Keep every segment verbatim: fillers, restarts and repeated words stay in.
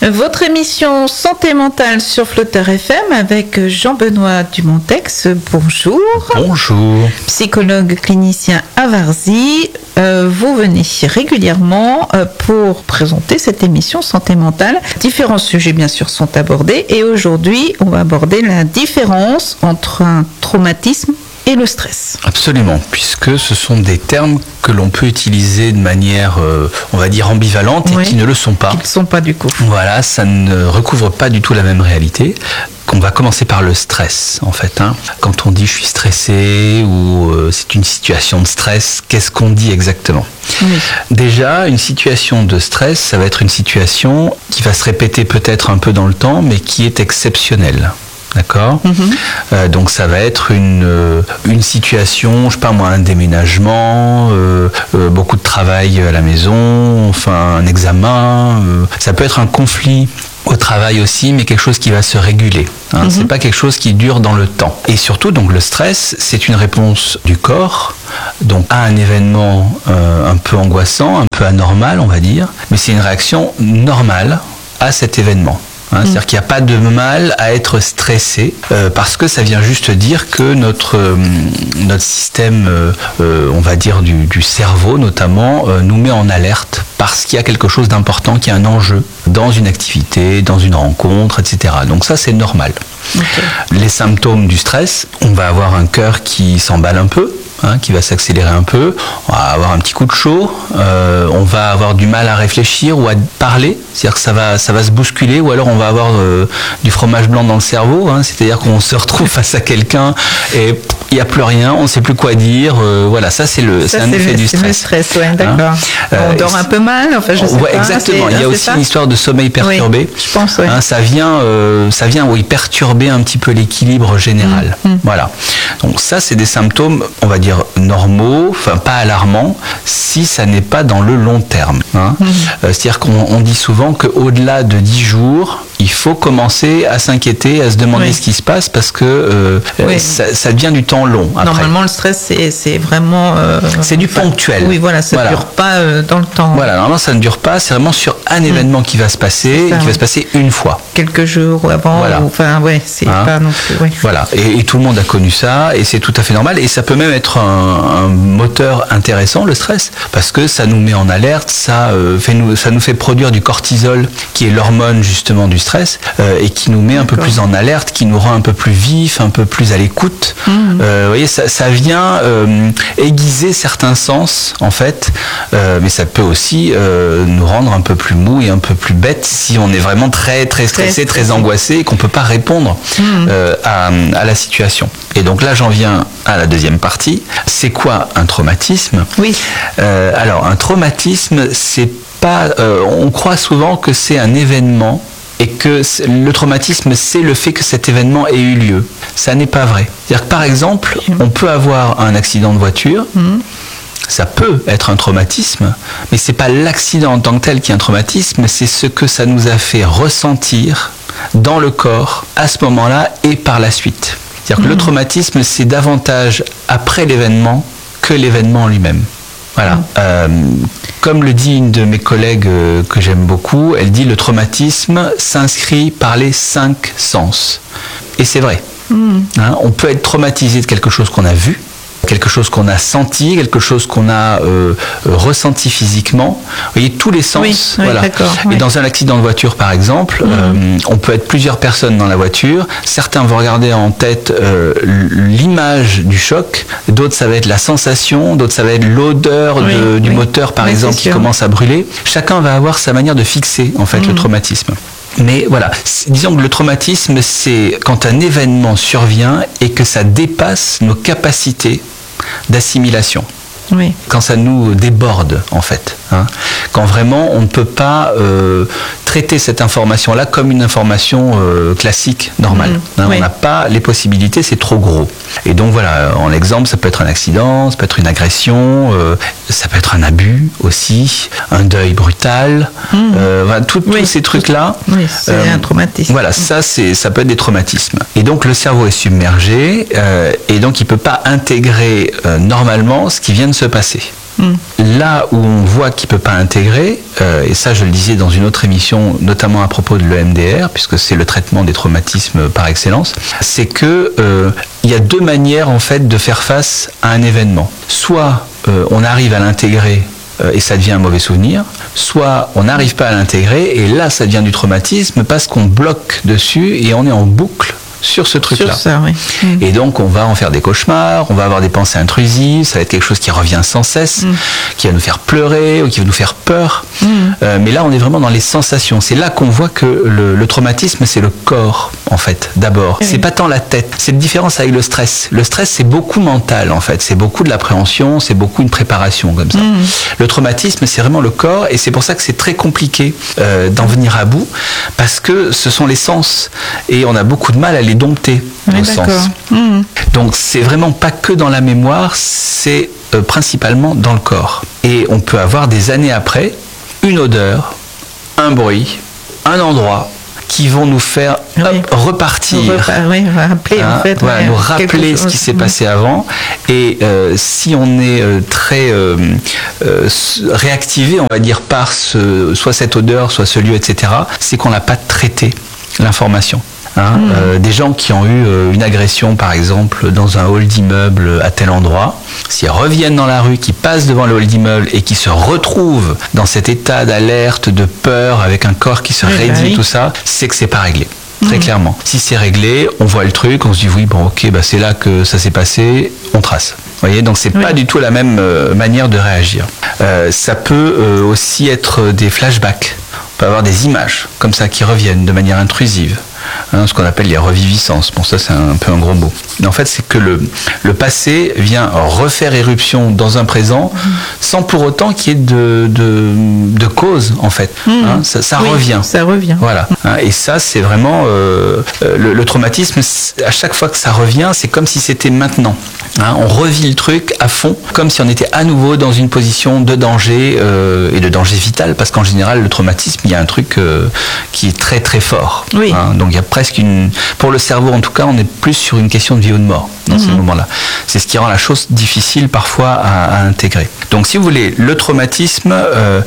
Votre émission Santé mentale sur Flotteur F M avec Jean-Benoît Dumontex. Bonjour. Bonjour. Psychologue clinicien à Varzy. Euh, vous venez régulièrement euh, pour présenter cette émission Santé mentale. Différents sujets bien sûr sont abordés et aujourd'hui on va aborder la différence entre un traumatisme et le stress. Absolument, puisque ce sont des termes que l'on peut utiliser de manière, euh, on va dire, ambivalente et oui, qui ne le sont pas. Qui ne le sont pas du coup. Voilà, ça ne recouvre pas du tout la même réalité. On va commencer par le stress, en fait. Hein. Quand on dit je suis stressé ou euh, c'est une situation de stress, qu'est-ce qu'on dit exactement ? Oui. Déjà, une situation de stress, ça va être une situation qui va se répéter peut-être un peu dans le temps, mais qui est exceptionnelle. D'accord. Mm-hmm. euh, Donc ça va être une, euh, une situation, je sais pas moi, un déménagement, euh, euh, beaucoup de travail à la maison, enfin un examen, euh, ça peut être un conflit au travail aussi, mais quelque chose qui va se réguler. Hein. Mm-hmm. C'est pas quelque chose qui dure dans le temps. Et surtout, donc le stress, c'est une réponse du corps, donc à un événement euh, un peu angoissant, un peu anormal, on va dire, mais c'est une réaction normale à cet événement. Hein, mmh. C'est-à-dire qu'il n'y a pas de mal à être stressé euh, parce que ça vient juste dire que notre, euh, notre système, euh, euh, on va dire du, du cerveau notamment, euh, nous met en alerte parce qu'il y a quelque chose d'important, qu'il y a un enjeu dans une activité, dans une rencontre, et cetera. Donc ça, c'est normal. Okay. Les symptômes du stress, on va avoir un cœur qui s'emballe un peu. Hein, qui va s'accélérer un peu, on va avoir un petit coup de chaud, euh, on va avoir du mal à réfléchir ou à parler, c'est-à-dire que ça va, ça va se bousculer, ou alors on va avoir euh, du fromage blanc dans le cerveau, hein, c'est-à-dire qu'on se retrouve face à quelqu'un et il n'y a plus rien, on ne sait plus quoi dire, euh, voilà, ça c'est, le, ça, c'est un effet le, du stress. C'est le stress, ouais, d'accord. Hein euh, on dort un peu mal, enfin je sais ouais, pas. Exactement, il y a aussi ça une histoire de sommeil perturbé. Oui, je pense, ouais. Hein, ça vient, euh, ça vient oui, perturber un petit peu l'équilibre général. Mmh, mmh. Voilà. Donc ça c'est des symptômes, on va dire, normaux, enfin pas alarmants, si ça n'est pas dans le long terme. Hein. Mmh. Euh, c'est-à-dire qu'on on dit souvent qu'au-delà de dix jours, il faut commencer à s'inquiéter, à se demander oui. ce qui se passe parce que euh, oui. ça, ça devient du temps long. Après. Normalement, le stress, c'est, c'est vraiment... Euh, c'est du enfin, ponctuel. Oui, voilà, ça ne voilà. dure pas euh, dans le temps. Voilà, normalement, ça ne dure pas, c'est vraiment sur un mmh. événement qui va se passer, ça, et qui va se passer une fois. Quelques jours avant, voilà. ou, enfin, ouais, c'est hein. pas non plus... Ouais. Voilà, et, et tout le monde a connu ça, et c'est tout à fait normal, et ça peut même être un, un moteur intéressant, le stress, parce que ça nous met en alerte, ça, euh, fait nous, ça nous fait produire du cortisol, qui est l'hormone, justement, du stress, euh, et qui nous met un D'accord. peu plus en alerte, qui nous rend un peu plus vifs, un peu plus à l'écoute. Mmh. Euh, vous voyez, ça, ça vient euh, aiguiser certains sens, en fait, euh, mais ça peut aussi euh, nous rendre un peu plus mou et un peu plus bêtes si on est vraiment très, très stressé, très, très angoissé et qu'on ne peut pas répondre mmh. euh, à, à la situation. Et donc là, j'en viens à la deuxième partie. C'est quoi un traumatisme ? Oui. Euh, alors, un traumatisme, c'est pas... Euh, on croit souvent que c'est un événement et que le traumatisme, c'est le fait que cet événement ait eu lieu. Ça n'est pas vrai. C'est-à-dire que, par exemple, on peut avoir un accident de voiture, mmh. ça peut être un traumatisme, mais ce n'est pas l'accident en tant que tel qui est un traumatisme, c'est ce que ça nous a fait ressentir dans le corps à ce moment-là et par la suite. C'est-à-dire que mmh. le traumatisme, c'est davantage après l'événement que l'événement en lui-même. Voilà. Mmh. Euh, comme le dit une de mes collègues euh, que j'aime beaucoup, elle dit le traumatisme s'inscrit par les cinq sens. Et c'est vrai. Mmh. Hein, on peut être traumatisé de quelque chose qu'on a vu, quelque chose qu'on a senti, quelque chose qu'on a euh, ressenti physiquement. Vous voyez, tous les sens. Oui, voilà. Oui, Et oui. dans un accident de voiture, par exemple, mmh. euh, on peut être plusieurs personnes dans la voiture. Certains vont regarder en tête euh, l'image du choc. D'autres, ça va être la sensation. D'autres, ça va être l'odeur oui, de, du oui. moteur, par oui, exemple, qui commence à brûler. Chacun va avoir sa manière de fixer, en fait, mmh. le traumatisme. Mais voilà, disons que le traumatisme, c'est quand un événement survient et que ça dépasse nos capacités d'assimilation. Oui. Quand ça nous déborde, en fait. Hein. Quand vraiment, on ne peut pas euh, traiter cette information-là comme une information euh, classique, normale. Mmh. Hein, oui. On n'a pas les possibilités, c'est trop gros. Et donc voilà, en exemple, ça peut être un accident, ça peut être une agression, euh, ça peut être un abus aussi, un deuil brutal, mmh. euh, voilà, tout, oui. tous ces trucs-là. Oui, c'est euh, un traumatisme. Voilà, ça, c'est, ça peut être des traumatismes. Et donc, le cerveau est submergé, euh, et donc il ne peut pas intégrer euh, normalement ce qui vient de se passer. Mmh. Là où on voit qu'il ne peut pas intégrer, euh, et ça je le disais dans une autre émission, notamment à propos de l'E M D R, puisque c'est le traitement des traumatismes par excellence, c'est que euh, il y a deux manières en fait de faire face à un événement. Soit euh, on arrive à l'intégrer euh, et ça devient un mauvais souvenir, soit on n'arrive pas à l'intégrer et là ça devient du traumatisme parce qu'on bloque dessus et on est en boucle sur ce truc-là. Sur ça, oui. Mmh. Et donc on va en faire des cauchemars, on va avoir des pensées intrusives, ça va être quelque chose qui revient sans cesse, mmh. qui va nous faire pleurer ou qui va nous faire peur. Mmh. Euh, mais là on est vraiment dans les sensations. C'est là qu'on voit que le, le traumatisme c'est le corps en fait d'abord. Oui. C'est pas tant la tête. C'est une différence avec le stress. Le stress c'est beaucoup mental en fait. C'est beaucoup de l'appréhension, c'est beaucoup une préparation comme ça. Mmh. Le traumatisme c'est vraiment le corps et c'est pour ça que c'est très compliqué euh, d'en venir à bout parce que ce sont les sens et on a beaucoup de mal à les dompter oui, au sens. Mmh. Donc c'est vraiment pas que dans la mémoire, c'est euh, principalement dans le corps. Et on peut avoir des années après une odeur, un bruit, un endroit qui vont nous faire oui. hop, repartir, Repa- oui, rappeler, hein, en fait, voilà, ouais, nous rappeler ce qui s'est passé avant. Et euh, si on est euh, très euh, euh, réactivé, on va dire par ce, soit cette odeur, soit ce lieu, et cetera, c'est qu'on n'a pas traité l'information. Hein, mmh. euh, des gens qui ont eu euh, une agression par exemple dans un hall d'immeuble à tel endroit, s'ils reviennent dans la rue, qui passent devant le hall d'immeuble et qui se retrouvent dans cet état d'alerte, de peur, avec un corps qui se oui, raidit, bah oui. tout ça, c'est que c'est pas réglé. Très mmh. clairement. Si c'est réglé, on voit le truc, on se dit oui, bon ok, bah c'est là que ça s'est passé, on trace. Vous voyez, donc c'est oui. pas du tout la même euh, manière de réagir. Euh, ça peut euh, aussi être des flashbacks. On peut avoir des images comme ça qui reviennent de manière intrusive. Hein, ce qu'on appelle les reviviscences. Bon, ça c'est un, un peu un gros mot. Mais en fait, c'est que le, le passé vient refaire éruption dans un présent mmh. sans pour autant qu'il y ait de, de, de cause, en fait. Mmh. Hein, ça ça oui, revient. Ça revient. Voilà. Hein, et ça, c'est vraiment... Euh, le, le traumatisme, à chaque fois que ça revient, c'est comme si c'était maintenant. Hein, on revit le truc à fond, comme si on était à nouveau dans une position de danger euh, et de danger vital, parce qu'en général, le traumatisme, il y a un truc euh, qui est très très fort. Oui. Hein, donc il y a presque une... Pour le cerveau, en tout cas, on est plus sur une question de vie ou de mort dans mmh. ces moments-là. C'est ce qui rend la chose difficile parfois à, à intégrer. Donc si vous voulez, le traumatisme, euh,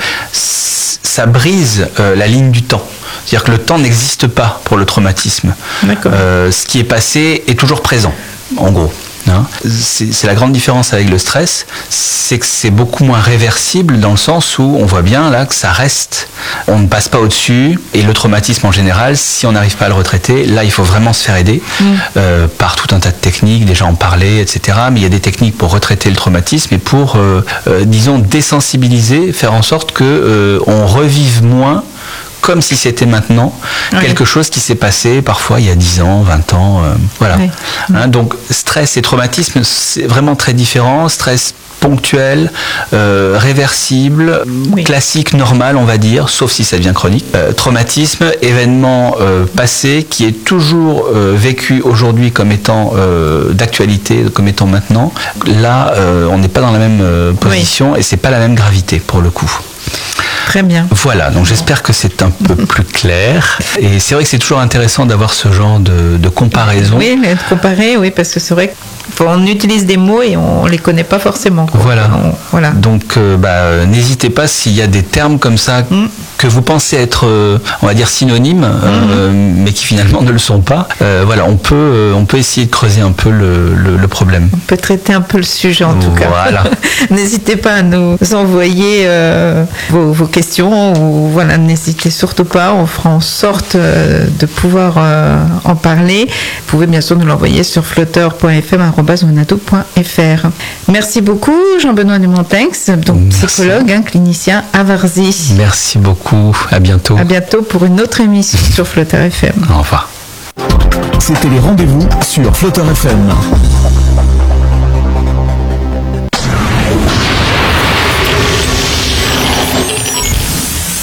ça brise euh, la ligne du temps. C'est-à-dire que le temps n'existe pas pour le traumatisme. Euh, ce qui est passé est toujours présent, en gros. Hein, c'est, c'est la grande différence avec le stress, c'est que c'est beaucoup moins réversible dans le sens où on voit bien là que ça reste, on ne passe pas au-dessus et le traumatisme en général, si on n'arrive pas à le retraiter, là il faut vraiment se faire aider mmh. euh, par tout un tas de techniques, déjà en parler, et cetera. Mais il y a des techniques pour retraiter le traumatisme et pour, euh, euh, disons, désensibiliser, faire en sorte que euh, on revive moins comme si c'était maintenant, oui. quelque chose qui s'est passé parfois il y a dix ans, vingt ans, euh, voilà. Oui. Hein, donc stress et traumatisme, c'est vraiment très différent. Stress ponctuel, euh, réversible, oui. classique, normal, on va dire, sauf si ça devient chronique. Euh, traumatisme, événement euh, passé qui est toujours euh, vécu aujourd'hui comme étant euh, d'actualité, comme étant maintenant. Là, euh, on n'est pas dans la même euh, position oui. et c'est pas la même gravité pour le coup. Très bien. Voilà, donc j'espère que c'est un peu plus clair. Et c'est vrai que c'est toujours intéressant d'avoir ce genre de, de comparaison. Oui, mais de comparer, oui, parce que c'est vrai qu'on utilise des mots et on ne les connaît pas forcément. Quoi. Voilà. On, voilà. Donc, euh, bah, n'hésitez pas s'il y a des termes comme ça mm. que vous pensez être, euh, on va dire, synonymes, mm. euh, mais qui finalement ne le sont pas. Euh, voilà, on peut, euh, on peut essayer de creuser un peu le, le, le problème. On peut traiter un peu le sujet en tout voilà. cas. N'hésitez pas à nous envoyer euh, vos, vos questions ou voilà, n'hésitez surtout pas, on fera en sorte euh, de pouvoir euh, en parler. Vous pouvez bien sûr nous l'envoyer sur flotteur point f m arobase wanadoo point f r. Merci beaucoup Jean-Benoît Dumontinx, donc Merci. psychologue, hein, clinicien à Varzy. Merci beaucoup, à bientôt. À bientôt pour une autre émission sur Flotteur F M. Au revoir. C'était les rendez-vous sur Flotteur F M.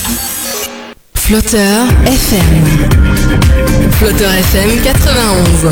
Flotteur F M. Flotteur F M quatre-vingt-onze.